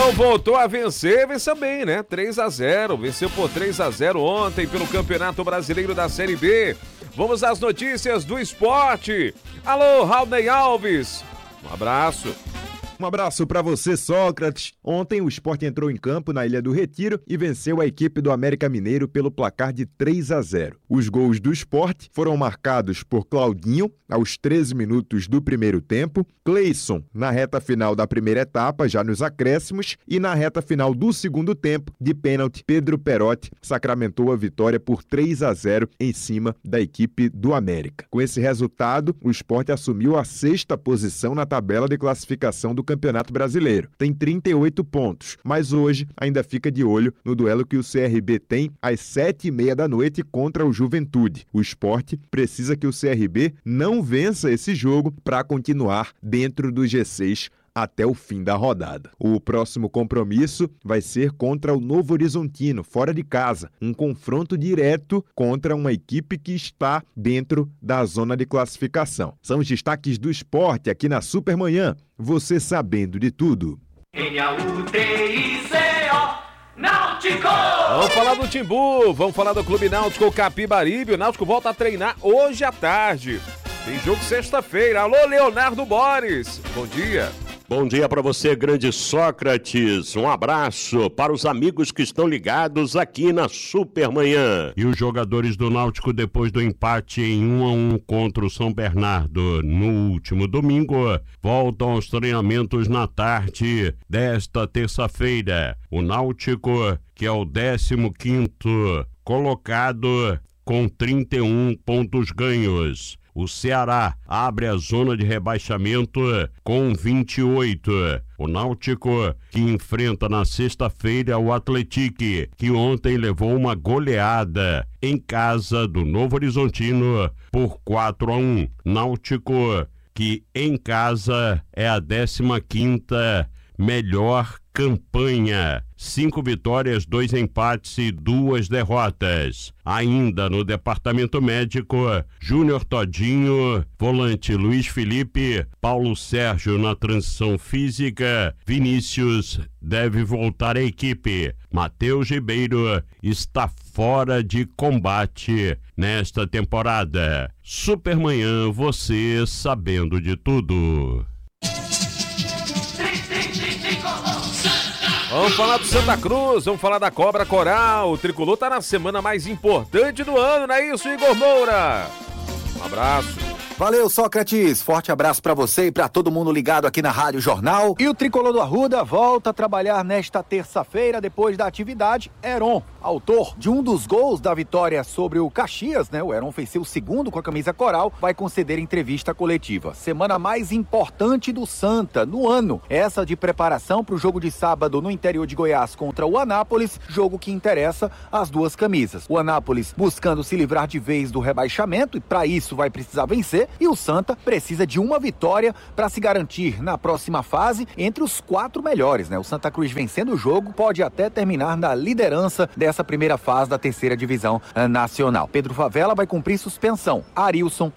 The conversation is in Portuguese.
Timão voltou a vencer, venceu bem, né? 3-0, venceu por 3-0 ontem pelo Campeonato Brasileiro da Série B. Vamos às notícias do esporte. Alô, Raulney Alves, um abraço. Um abraço para você, Sócrates. Ontem o Sport entrou em campo na Ilha do Retiro e venceu a equipe do América Mineiro pelo placar de 3-0. Os gols do Sport foram marcados por Claudinho aos 13 minutos do primeiro tempo, Cleison na reta final da primeira etapa, já nos acréscimos, e na reta final do segundo tempo, de pênalti, Pedro Perotti sacramentou a vitória por 3-0 em cima da equipe do América. Com esse resultado, o Sport assumiu a 6ª posição na tabela de classificação do Campeonato Brasileiro. Tem 38 pontos, mas hoje ainda fica de olho no duelo que o CRB tem às 7h30 da noite contra o Juventude. O Sport precisa que o CRB não vença esse jogo para continuar dentro do G6 até o fim da rodada. O próximo compromisso vai ser contra o Novo Horizontino, fora de casa. Um confronto direto contra uma equipe que está dentro da zona de classificação. São os destaques do esporte aqui na Supermanhã. Você sabendo de tudo. Náutico! Vamos falar do Timbu, vamos falar do Clube Náutico Capibaribe. O Náutico volta a treinar hoje à tarde. Tem jogo sexta-feira. Alô, Leonardo Boris. Bom dia. Bom dia para você, grande Sócrates. Um abraço para os amigos que estão ligados aqui na Supermanhã. E os jogadores do Náutico, depois do empate em 1-1 contra o São Bernardo no último domingo, voltam aos treinamentos na tarde desta terça-feira. O Náutico, que é o 15º colocado com 31 pontos ganhos. O Ceará abre a zona de rebaixamento com 28. O Náutico, que enfrenta na sexta-feira o Atlético, que ontem levou uma goleada em casa do Novo Horizontino por 4-1. Náutico, que em casa é a 15ª melhor campanha. 5 vitórias, 2 empates e 2 derrotas. Ainda no departamento médico, Júnior Todinho, volante Luiz Felipe, Paulo Sérgio na transição física, Vinícius deve voltar à equipe. Matheus Ribeiro está fora de combate nesta temporada. Supermanhã, você sabendo de tudo. Vamos falar do Santa Cruz, vamos falar da Cobra Coral. O Tricolor tá na semana mais importante do ano, não é isso, Igor Moura? Um abraço. Valeu, Sócrates. Forte abraço pra você e pra todo mundo ligado aqui na Rádio Jornal. E o Tricolor do Arruda volta a trabalhar nesta terça-feira depois da atividade. Heron, autor de um dos gols da vitória sobre o Caxias, né? O Heron fez seu segundo com a camisa coral, vai conceder entrevista coletiva. Semana mais importante do Santa no ano. Essa de preparação pro jogo de sábado no interior de Goiás contra o Anápolis, jogo que interessa as duas camisas. O Anápolis buscando se livrar de vez do rebaixamento e para isso vai precisar vencer. E o Santa precisa de uma vitória para se garantir na próxima fase entre os 4 melhores, né? O Santa Cruz vencendo o jogo pode até terminar na liderança dessa primeira fase da terceira divisão nacional. Pedro Favela vai cumprir suspensão. Arilson